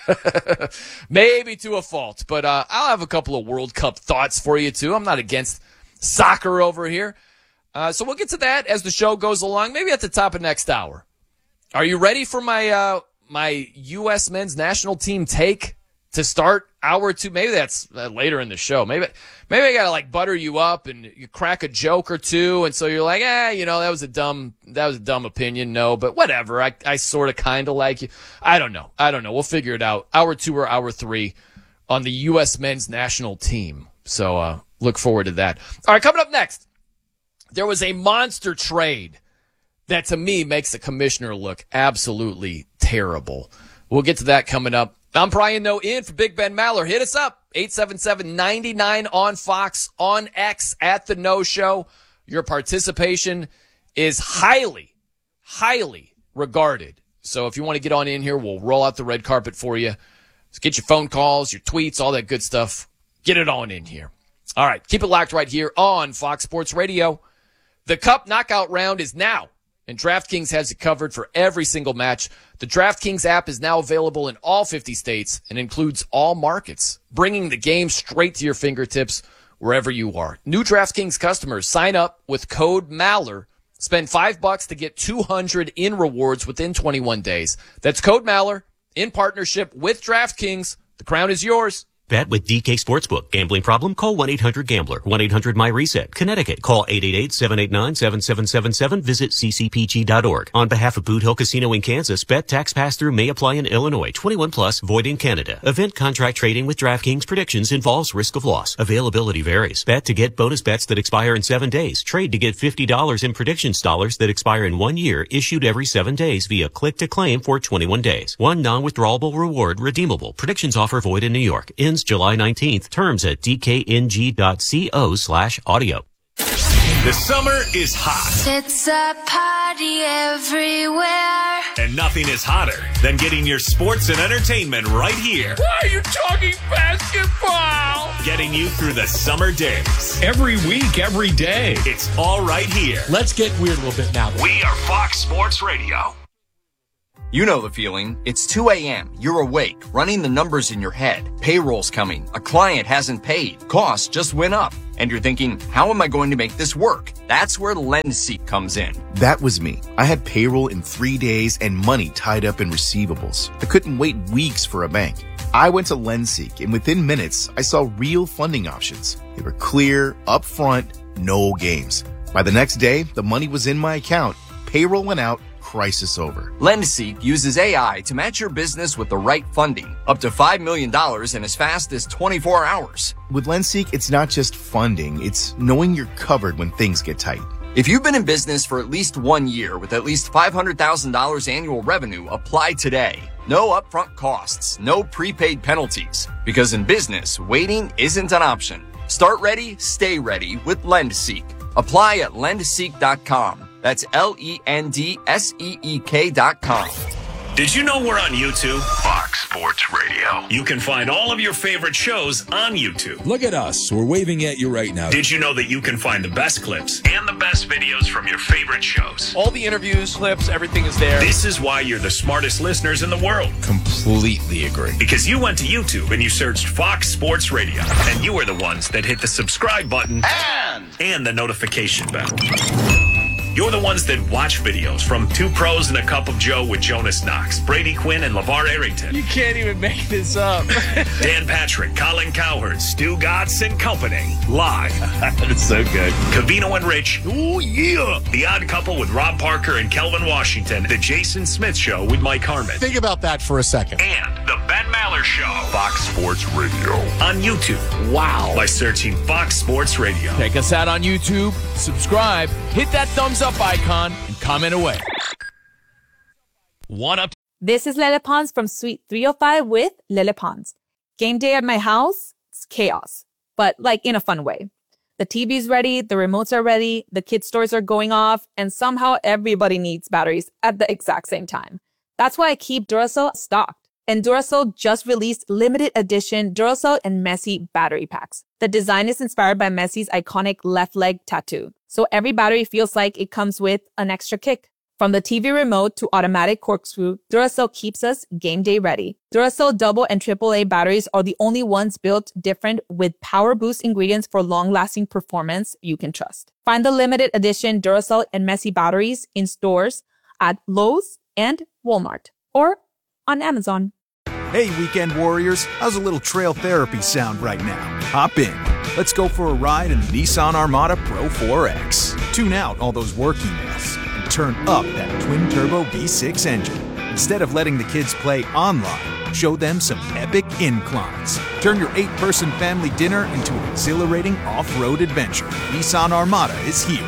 Maybe to a fault. But uh, I'll have a couple of World Cup thoughts for you, too. I'm not against soccer over here. Uh, so we'll get to that as the show goes along, maybe at the top of next hour. Are you ready for my uh, my U S men's national team take to start hour two? Maybe that's uh, later in the show. Maybe maybe I gotta like butter you up and you crack a joke or two, and so you're like, eh, you know, that was a dumb that was a dumb opinion. No, but whatever. I I sort of kind of like you. I don't know. I don't know. We'll figure it out. Hour two or hour three on the U S men's national team. So uh, look forward to that. All right, coming up next, there was a monster trade that to me makes the commissioner look absolutely terrible. We'll get to that coming up. I'm Brian Noe in for Big Ben Maller. Hit us up, eight seven seven, nine nine on Fox, on X, at The No Show. Your participation is highly, highly regarded. So if you want to get on in here, we'll roll out the red carpet for you. Just get your phone calls, your tweets, all that good stuff. Get it on in here. All right, keep it locked right here on Fox Sports Radio. The Cup knockout round is now, and DraftKings has it covered for every single match. The DraftKings app is now available in all fifty states and includes all markets, bringing the game straight to your fingertips wherever you are. New DraftKings customers sign up with code Maller. Spend five bucks to get two hundred in rewards within twenty-one days. That's code Maller in partnership with DraftKings. The crown is yours. Bet with D K Sportsbook. Gambling problem? Call one eight hundred gambler. one eight hundred my reset. Connecticut. Call eight eight eight, seven eight nine, seven seven seven seven. Visit c c p g dot org. On behalf of Boot Hill Casino in Kansas, bet tax pass-through may apply in Illinois. twenty-one plus, void in Canada. Event contract trading with DraftKings predictions involves risk of loss. Availability varies. Bet to get bonus bets that expire in seven days. Trade to get fifty dollars in predictions dollars that expire in one year, issued every seven days via click to claim for twenty-one days. One non-withdrawable reward redeemable. Predictions offer void in New York. Ends July nineteenth. Terms at d k n g dot co slash audio. The summer is hot. It's a party everywhere. And nothing is hotter than getting your sports and entertainment right here. Why are you talking basketball? Getting you through the summer days. Every week, every day. It's all right here. Let's get weird a little bit now. We are Fox Sports Radio. You know the feeling. It's two a.m. You're awake, running the numbers in your head. Payroll's coming. A client hasn't paid. Costs just went up. And you're thinking, how am I going to make this work? That's where LendSeek comes in. That was me. I had payroll in three days and money tied up in receivables. I couldn't wait weeks for a bank. I went to LendSeek, and within minutes, I saw real funding options. They were clear, upfront, no games. By the next day, the money was in my account. Payroll went out. Crisis over. LendSeek uses A I to match your business with the right funding, up to five million dollars in as fast as twenty-four hours. With LendSeek, it's not just funding, it's knowing you're covered when things get tight. If you've been in business for at least one year with at least five hundred thousand dollars annual revenue, apply today. No upfront costs, no prepaid penalties. Because in business, waiting isn't an option. Start ready, stay ready with LendSeek. Apply at lendseek dot com. That's L E N D S E E K dot com. Did you know we're on YouTube? Fox Sports Radio. You can find all of your favorite shows on YouTube. Look at us. We're waving at you right now. Did you know that you can find the best clips and the best videos from your favorite shows? All the interviews, clips, everything is there. This is why you're the smartest listeners in the world. Completely agree. Because you went to YouTube and you searched Fox Sports Radio. And you are the ones that hit the subscribe button and, and the notification bell. You're the ones that watch videos from Two Pros and a Cup of Joe with Jonas Knox, Brady Quinn, and LeVar Arrington. You can't even make this up. Dan Patrick, Colin Cowherd, Stu Gatz and Company. Live. That's so good. Cavino and Rich. Oh, yeah. The Odd Couple with Rob Parker and Kelvin Washington. The Jason Smith Show with Mike Harmon. Think about that for a second. And the Ben Maller Show. Fox Sports Radio. On YouTube. Wow. By searching Fox Sports Radio. Check us out on YouTube. Subscribe. Hit that thumbs up icon and comment away. One up. This is Lele Pons from Suite three oh five with Lele Pons. Game day at my house, it's chaos, but like in a fun way. The T V's ready, the remotes are ready, the kids' toys are going off, and somehow everybody needs batteries at the exact same time. That's why I keep Duracell stocked. And Duracell just released limited edition Duracell and Messi battery packs. The design is inspired by Messi's iconic left leg tattoo. So every battery feels like it comes with an extra kick. From the T V remote to automatic corkscrew, Duracell keeps us game day ready. Duracell double and triple A batteries are the only ones built different with power boost ingredients for long-lasting performance you can trust. Find the limited edition Duracell and Messi batteries in stores at Lowe's and Walmart or on Amazon. Hey, weekend warriors, how's a little trail therapy sound right now? Hop in. Let's go for a ride in the Nissan Armada Pro four X. Tune out all those work emails and turn up that twin-turbo V six engine. Instead of letting the kids play online, show them some epic inclines. Turn your eight-person family dinner into an exhilarating off-road adventure. Nissan Armada is here.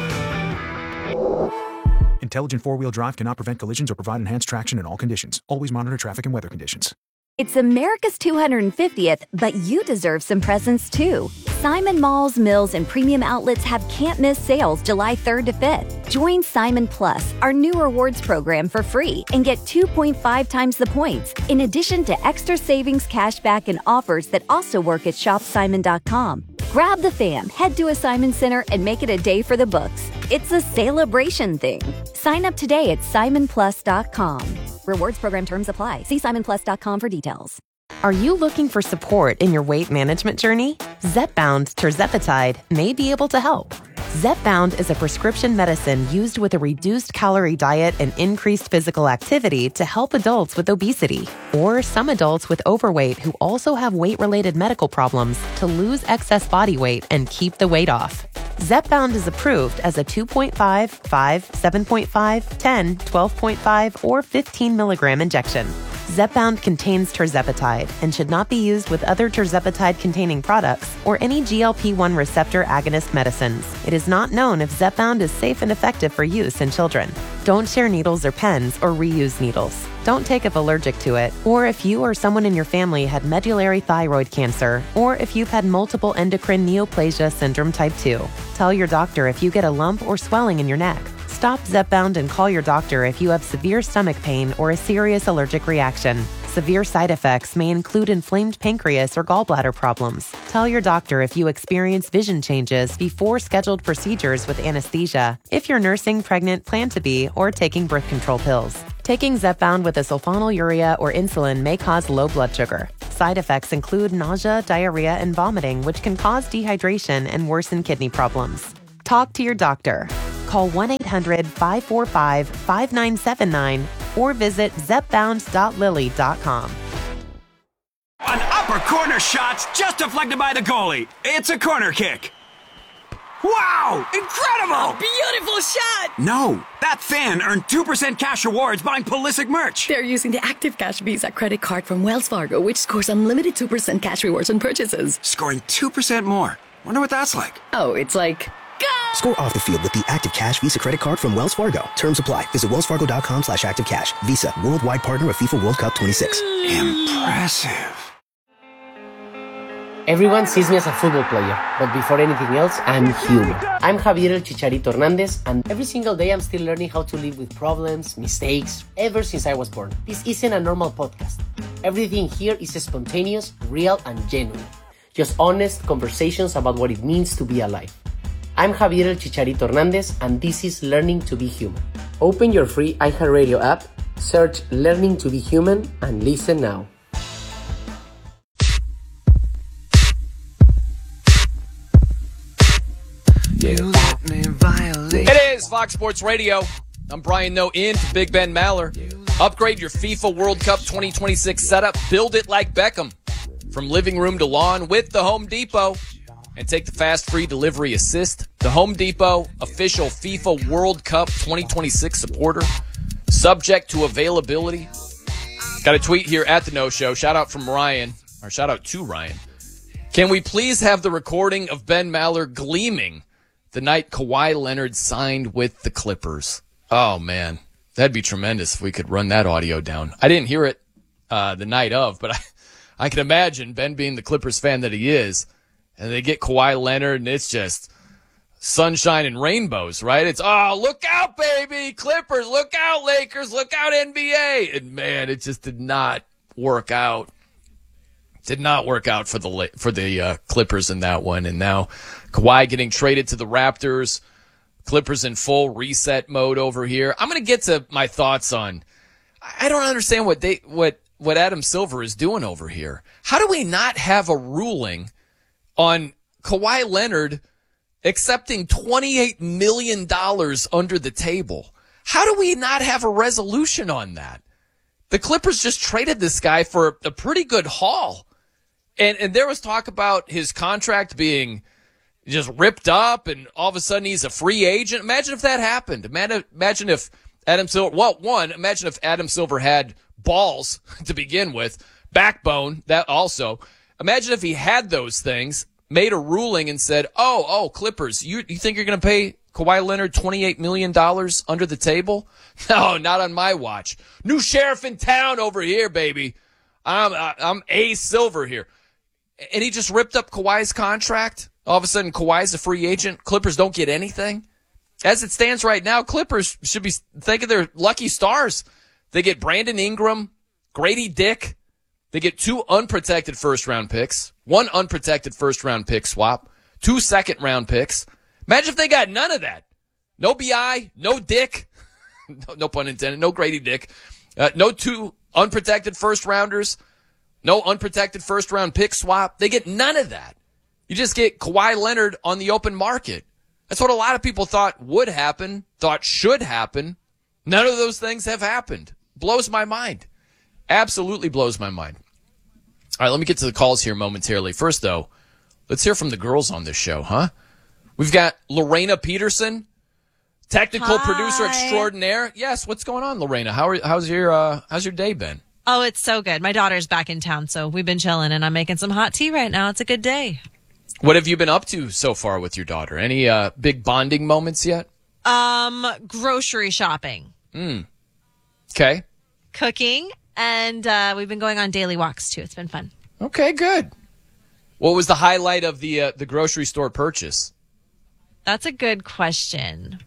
Intelligent four-wheel drive cannot prevent collisions or provide enhanced traction in all conditions. Always monitor traffic and weather conditions. It's America's two hundred fiftieth, but you deserve some presents too. Simon Malls, Mills, and Premium Outlets have can't-miss sales July third to fifth. Join Simon Plus, our new rewards program, for free and get two point five times the points, in addition to extra savings, cashback, and offers that also work at shop simon dot com. Grab the fam, head to a Simon Center, and make it a day for the books. It's a celebration thing. Sign up today at simon plus dot com. Rewards program terms apply. See simon plus dot com for details. Are you looking for support in your weight management journey? Zepbound tirzepatide may be able to help. Zepbound is a prescription medicine used with a reduced calorie diet and increased physical activity to help adults with obesity or some adults with overweight who also have weight-related medical problems to lose excess body weight and keep the weight off. Zepbound is approved as a two point five, five, seven point five, ten, twelve point five, or fifteen milligram injection. Zepbound contains tirzepatide and should not be used with other tirzepatide-containing products or any G L P one receptor agonist medicines. It is not known if Zepbound is safe and effective for use in children. Don't share needles or pens or reuse needles. Don't take if allergic to it, or if you or someone in your family had medullary thyroid cancer, or if you've had multiple endocrine neoplasia syndrome type two. Tell your doctor if you get a lump or swelling in your neck. Stop Zepbound and call your doctor if you have severe stomach pain or a serious allergic reaction. Severe side effects may include inflamed pancreas or gallbladder problems. Tell your doctor if you experience vision changes before scheduled procedures with anesthesia, if you're nursing, pregnant, plan to be, or taking birth control pills. Taking Zepbound with a sulfonylurea or insulin may cause low blood sugar. Side effects include nausea, diarrhea, and vomiting, which can cause dehydration and worsen kidney problems. Talk to your doctor. Call one eight hundred five four five five nine seven nine or visit zepbound dot lilly dot com. An upper corner shot's just deflected by the goalie. It's a corner kick. Wow! Incredible! A beautiful shot! No, that fan earned two percent cash rewards buying Pulisic merch. They're using the Active Cash Visa credit card from Wells Fargo, which scores unlimited two percent cash rewards on purchases. Scoring two percent more. Wonder what that's like. Oh, it's like... Go! Score off the field with the Active Cash Visa credit card from Wells Fargo. Terms apply. Visit wellsfargo.com slash active cash. Visa, worldwide partner of FIFA World Cup twenty-six. Impressive. Everyone sees me as a football player, but before anything else, I'm human. I'm Javier El Chicharito Hernandez, and every single day I'm still learning how to live with problems, mistakes, ever since I was born. This isn't a normal podcast. Everything here is spontaneous, real, and genuine. Just honest conversations about what it means to be alive. I'm Javier El Chicharito Hernandez, and this is Learning to Be Human. Open your free iHeartRadio app, search Learning to Be Human, and listen now. It is Fox Sports Radio. I'm Brian Noe in for Big Ben Maller. Upgrade your FIFA World Cup twenty twenty-six setup. Build it like Beckham. From living room to lawn with the Home Depot. And take the fast free delivery assist. The Home Depot, official FIFA World Cup twenty twenty-six supporter. Subject to availability. Got a tweet here at the No Show. Shout out from Ryan. Or shout out to Ryan. Can we please have the recording of Ben Maller gleaming the night Kawhi Leonard signed with the Clippers? Oh, man. That'd be tremendous if we could run that audio down. I didn't hear it uh, the night of, but I, I can imagine Ben being the Clippers fan that he is. And they get Kawhi Leonard, and it's just sunshine and rainbows, right? It's, oh, look out, baby. Clippers, look out, Lakers, look out, N B A. And, man, it just did not work out. Did not work out for the for the uh, Clippers in that one. And now Kawhi getting traded to the Raptors. Clippers in full reset mode over here. I'm going to get to my thoughts on, I don't understand what they what what Adam Silver is doing over here. How do we not have a ruling on Kawhi Leonard accepting twenty-eight million dollars under the table? How do we not have a resolution on that? The Clippers just traded this guy for a pretty good haul. And and there was talk about his contract being just ripped up and all of a sudden he's a free agent. Imagine if that happened. Imagine if Adam Silver, well, one, imagine if Adam Silver had balls to begin with, backbone, that also. Imagine if he had those things, made a ruling and said, oh, oh, Clippers, you, you think you're going to pay Kawhi Leonard twenty-eight million dollars under the table? No, not on my watch. New sheriff in town over here, baby. I'm, I'm A Silver here. And he just ripped up Kawhi's contract. All of a sudden, Kawhi's a free agent. Clippers don't get anything. As it stands right now, Clippers should be thanking their lucky stars. They get Brandon Ingram, Grady Dick. They get two unprotected first-round picks, one unprotected first-round pick swap, two second-round picks. Imagine if they got none of that. No B I, no Dick, no, no pun intended, no Grady Dick, uh, no two unprotected first-rounders, no unprotected first-round pick swap. They get none of that. You just get Kawhi Leonard on the open market. That's what a lot of people thought would happen, thought should happen. None of those things have happened. Blows my mind. Absolutely blows my mind. All right, let me get to the calls here momentarily. First, though, let's hear from the girls on this show, huh? We've got Lorena Peterson, technical Hi. producer extraordinaire. Yes, what's going on, Lorena? How are, how's your uh, how's your day been? Oh, it's so good. My daughter's back in town, so we've been chilling, and I'm making some hot tea right now. It's a good day. What have you been up to so far with your daughter? Any uh, big bonding moments yet? Um, grocery shopping. Hmm. Okay. Cooking, and uh, we've been going on daily walks, too. It's been fun. Okay, good. What was the highlight of the uh, the grocery store purchase? That's a good question.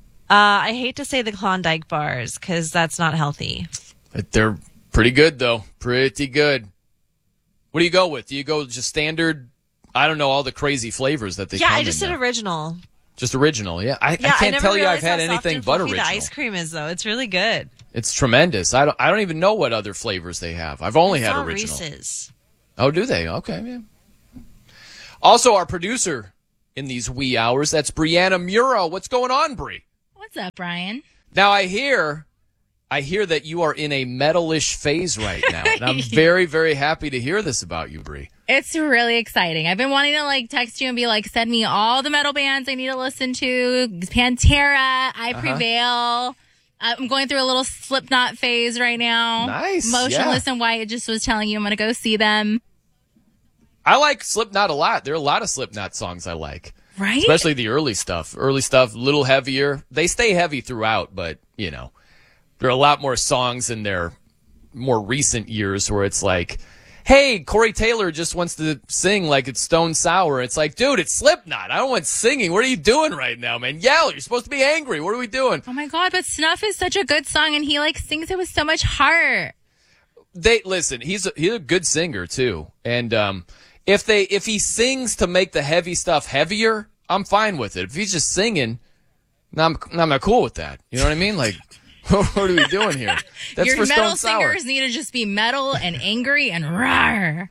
Uh, I hate to say the Klondike bars, because that's not healthy. They're pretty good, though. Pretty good. What do you go with? Do you go just standard? I don't know all the crazy flavors that they Yeah, come I just in did now. original. Just original, yeah. I, Yeah, I can't never tell you I've realized had how soft anything and but fluffy original. The ice cream is, though. It's really good. It's tremendous. I don't I don't even know what other flavors they have. I've only I had saw original. Reese's. Oh, do they? Okay, man. Also, our producer in these wee hours, that's Brianna Muro. What's going on, Bri? What's up, Brian? Now, I hear I hear that you are in a metalish phase right now. And I'm very, very happy to hear this about you, Bri. It's really exciting. I've been wanting to like text you and be like, send me all the metal bands I need to listen to. Pantera, I Uh-huh. Prevail. I'm going through a little Slipknot phase right now. Nice, Motionless yeah. and White just was telling you I'm going to go see them. I like Slipknot a lot. There are a lot of Slipknot songs I like. Right? Especially the early stuff. Early stuff, a little heavier. They stay heavy throughout, but, you know, there are a lot more songs in their more recent years where it's like, hey, Corey Taylor just wants to sing like it's Stone Sour. It's like, dude, it's Slipknot. I don't want singing. What are you doing right now, man? Yell. You're supposed to be angry. What are we doing? Oh my God, but Snuff is such a good song and he like sings it with so much heart. They listen, he's a, he's a good singer too. And um if they if he sings to make the heavy stuff heavier, I'm fine with it. If he's just singing, I'm I'm not cool with that. You know what I mean? Like what are we doing here? That's Your for metal Stone Sour. singers need to just be metal and angry and rawr.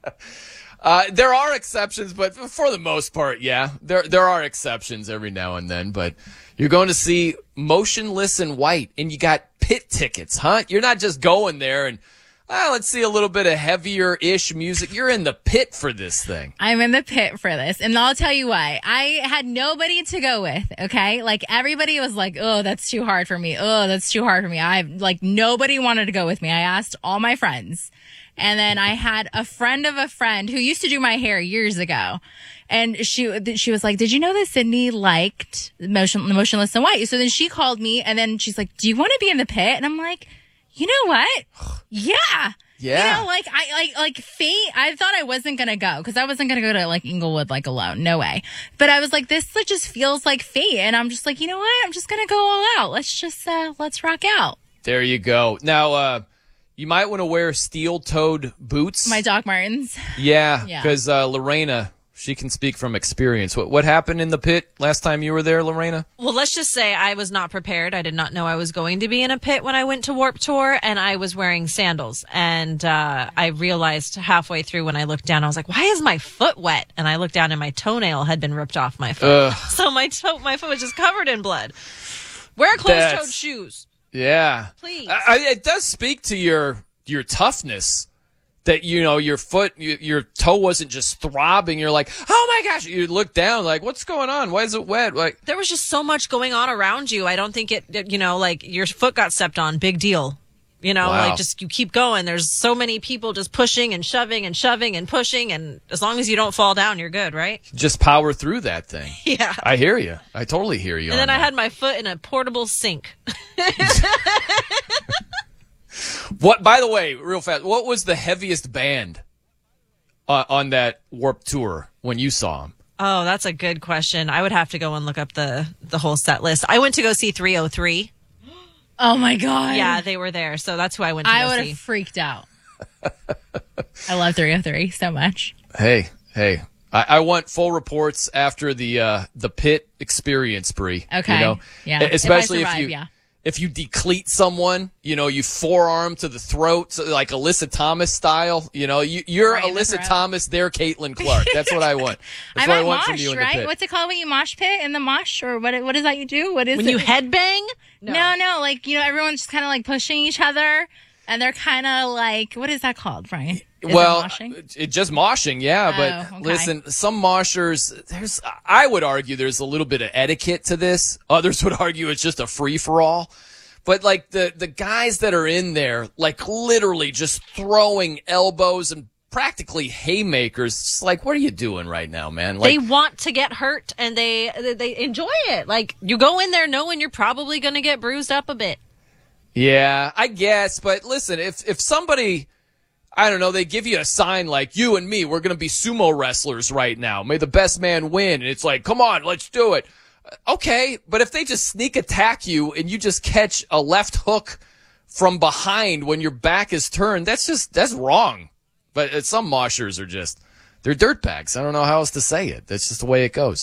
Uh, there are exceptions, but for the most part, yeah, there there are exceptions every now and then. But you're going to see Motionless in White, and you got pit tickets, huh? You're not just going there and ah, let's see a little bit of heavier-ish music. You're in the pit for this thing. I'm in the pit for this. And I'll tell you why. I had nobody to go with, okay? Like, everybody was like, oh, that's too hard for me. Oh, that's too hard for me. I like, nobody wanted to go with me. I asked all my friends. And then I had a friend of a friend who used to do my hair years ago. And she she was like, did you know that Sydney liked Motion, Motionless in White? So then she called me, and then she's like, do you want to be in the pit? And I'm like, you know what? Yeah. Yeah. You know, like, I, like, like, fate, I thought I wasn't gonna go, because I wasn't gonna go to, like, Inglewood, like, alone. No way. But I was like, this like, just feels like fate. And I'm just like, you know what? I'm just gonna go all out. Let's just, uh, let's rock out. There you go. Now, uh, you might want to wear steel-toed boots. My Doc Martens. Yeah, Yeah. because uh, Lorena, she can speak from experience. What what happened in the pit last time you were there, Lorena? Well, let's just say I was not prepared. I did not know I was going to be in a pit when I went to Warped Tour, and I was wearing sandals. And uh, I realized halfway through when I looked down, I was like, why is my foot wet? And I looked down, and my toenail had been ripped off my foot. Ugh. So my toe, my foot was just covered in blood. Wear closed-toed That's- shoes. Yeah. Please. I, I, it does speak to your your toughness that, you know, your foot, you, your toe wasn't just throbbing. You're like, oh, my gosh. You look down like, what's going on? Why is it wet? Like, There was just so much going on around you. I don't think it, it- you know, like your foot got stepped on. Big deal. You know, Wow. like just you keep going. There's so many people just pushing and shoving and shoving and pushing. And as long as you don't fall down, you're good, right? just power through that thing. Yeah. I hear you. I totally hear you. And on then I that. had my foot in a portable sink. What, by the way, real fast, what was the heaviest band uh, on that Warped Tour when you saw them? Oh, that's a good question. I would have to go and look up the, the whole set list. I went to go see three oh three. Oh my God. Yeah, they were there. So that's who I went to I go would see. have freaked out. I love three oh three so much. Hey, hey, I, I want full reports after the uh, the pit experience, Bree. Okay. You know? Yeah. If I Especially if, survive, you yeah. if you decleat someone, you know, you forearm to the throat, so like Alyssa Thomas style. You know, you, you're Right in the Alyssa throat. Thomas, they're Caitlin Clark. That's what I want. That's I what I might want mosh, from you in the right? pit. What's it called when you mosh pit in the mosh? Or what What is that you do? What is When it? you headbang? No. no, no. Like, you know, everyone's just kind of like pushing each other. And they're kind of like, what is that called, Brian? Is well, it moshing? it just moshing, yeah. But Oh, okay. listen, some moshers, there's, I would argue there's a little bit of etiquette to this. Others would argue it's just a free for all. But like the the guys that are in there, like literally just throwing elbows and practically haymakers. It's like, what are you doing right now, man? Like, They want to get hurt and they they enjoy it. Like you go in there knowing you're probably going to get bruised up a bit. yeah, I guess. But listen, if if somebody, I don't know, they give you a sign like, you and me, we're going to be sumo wrestlers right now. May the best man win. And it's like, come on, let's do it. Okay, but if they just sneak attack you and you just catch a left hook from behind when your back is turned, that's just, that's wrong. But uh, some moshers are just, they're dirtbags. I don't know how else to say it. That's just the way it goes.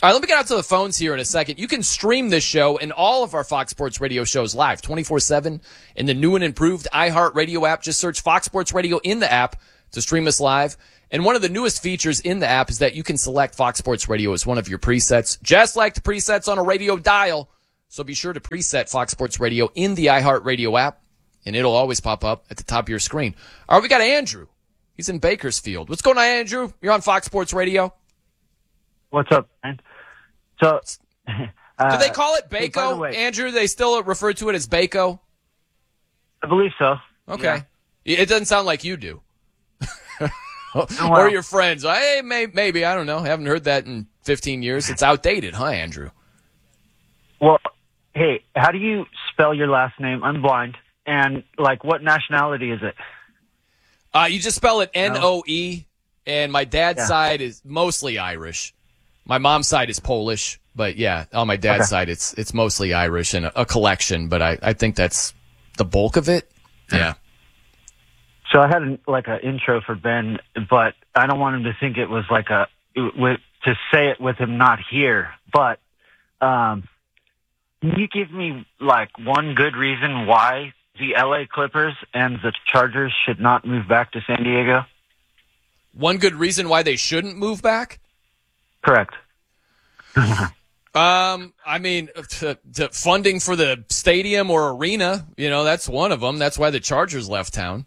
All right, let me get out to the phones here in a second. You can stream this show and all of our Fox Sports Radio shows live twenty-four seven in the new and improved iHeartRadio app. Just search Fox Sports Radio in the app to stream us live. And one of the newest features in the app is that you can select Fox Sports Radio as one of your presets, just like the presets on a radio dial. So be sure to preset Fox Sports Radio in the iHeartRadio app, and it'll always pop up at the top of your screen. All right, we got Andrew. He's in Bakersfield. What's going on, Andrew? You're on Fox Sports Radio. What's up, man? So, uh, do they call it hey, by Baco, the way- Andrew? They still refer to it as Baco? I believe so. Okay. It doesn't sound like you do. Oh, Or wow. your friends. Hey, may, maybe. I don't know. I haven't heard that in fifteen years. It's outdated, huh, Andrew? Well, hey, how do you spell your last name? I'm blind. And, like, what nationality is it? Uh, you just spell it N O E, and my dad's Yeah. side is mostly Irish. My mom's side is Polish, but yeah, on my dad's Okay. side, it's it's mostly Irish and a, a collection, but I, I think that's the bulk of it. Yeah. So I had, an, like, an intro for Ben, but I don't want him to think it was, like, a, with, to say it with him not here. But, um, can you give me, like, one good reason why the L A Clippers and the Chargers should not move back to San Diego? One good reason why they shouldn't move back? Correct. Um, I mean, to, to funding for the stadium or arena, you know, that's one of them. That's why the Chargers left town.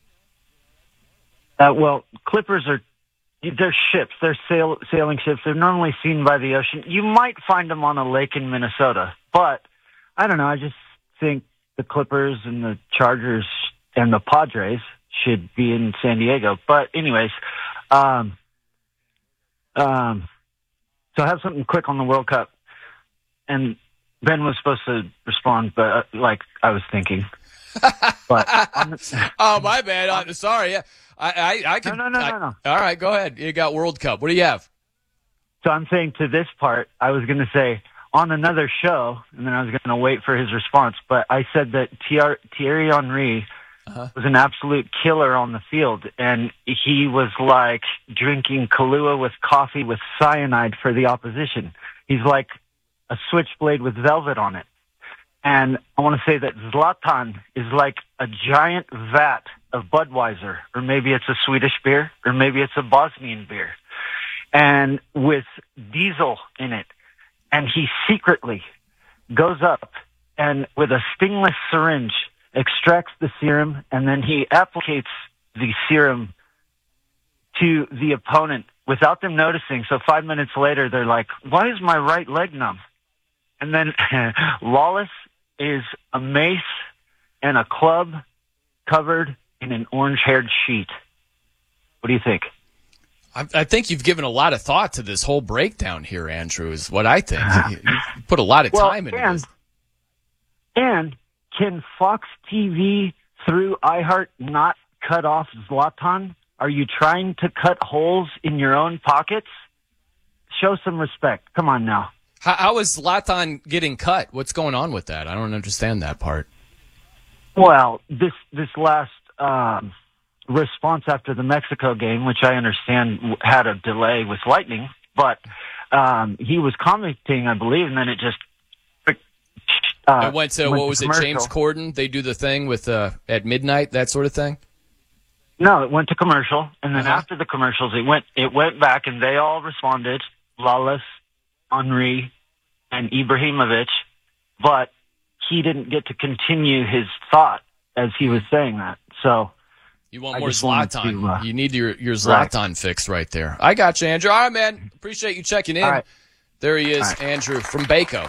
Uh, well, Clippers are, they're ships. They're sail, sailing ships. They're normally seen by the ocean. You might find them on a lake in Minnesota, but I don't know. I just think the Clippers and the Chargers and the Padres should be in San Diego. But anyways, um, um, so I have something quick on the World Cup, and Ben was supposed to respond, but uh, like I was thinking. But on the, Oh, my bad. I'm sorry. Yeah, I, I, I can. No, no, no, I- no, no. All right, go ahead. You got World Cup. What do you have? So I'm saying to this part, I was going to say on another show, and then I was going to wait for his response. But I said that Thierry Thierry Henry Uh-huh. was an absolute killer on the field, and he was like drinking Kahlua with coffee with cyanide for the opposition. He's like a switchblade with velvet on it. And I want to say that Zlatan is like a giant vat of Budweiser, or maybe it's a Swedish beer, or maybe it's a Bosnian beer, and with diesel in it. And he secretly goes up and with a stingless syringe extracts the serum, and then he applicates the serum to the opponent without them noticing. So five minutes later, they're like, why is my right leg numb? And then Lawless is a mace and a club covered in an orange-haired sheet. What do you think? I, I think you've given a lot of thought to this whole breakdown here, Andrew, is what I think. you, you put a lot of Well, time into and, this. And can Fox T V through iHeart not cut off Zlatan? Are you trying to cut holes in your own pockets? Show some respect. Come on now. How, how is Zlatan getting cut? What's going on with that? I don't understand that part. Well, this this last um, response after the Mexico game, which I understand w- had a delay with lightning, but um, he was commenting, I believe, and then it just uh, it went to, what was it, commercial. James Corden? They do the thing with uh, at midnight, that sort of thing? No, it went to commercial, and then Uh-huh. after the commercials, it went it went back, and they all responded, Lawless, Henry, and Ibrahimovic, but he didn't get to continue his thought as he was saying that. So You want I more just wanted Zlatan. to, uh, you need your, your right. Zlatan fix right there. I got you, Andrew. All right, man. Appreciate you checking in. All right. There he is, All right. Andrew from Baco.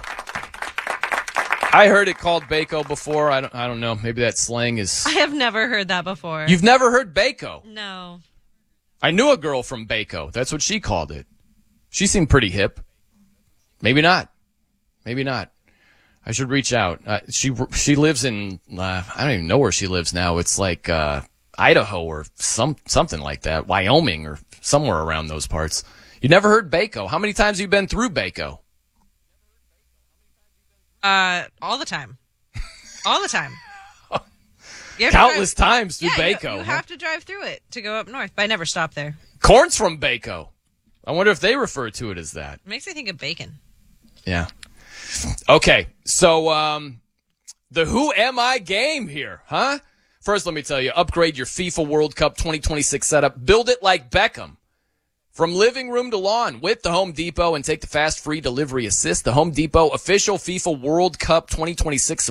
I heard it called Baco before. I don't, I don't know. Maybe that slang is... I have never heard that before. You've never heard Baco? No. I knew a girl from Baco. That's what she called it. She seemed pretty hip. Maybe not. Maybe not. I should reach out. Uh, she she lives in, uh, I don't even know where she lives now. It's like uh, Idaho or some something like that, Wyoming or somewhere around those parts. You never heard Baco. How many times have you been through Baco? Uh, all the time. All the time. You have to Countless drive- times through yeah, you- Baco. You, huh? have to drive through it to go up north, but I never stop there. Corn's from Baco. I wonder if they refer to it as that. It makes me think of bacon. Yeah. Okay, so um, the Who Am I game here, huh? First, let me tell you, upgrade your FIFA World Cup twenty twenty-six setup. Build it like Beckham. From living room to lawn with the Home Depot, and take the fast free delivery assist. The Home Depot official FIFA World Cup twenty twenty-six